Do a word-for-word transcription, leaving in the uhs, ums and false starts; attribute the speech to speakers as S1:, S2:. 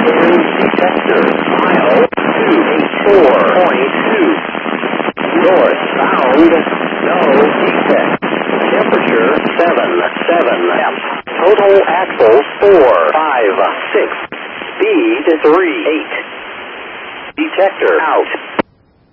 S1: detector. Mile two eight four point two. Northbound, no defect. Temperature seven seven. Total axles four five six. Speed three eight. Detector out.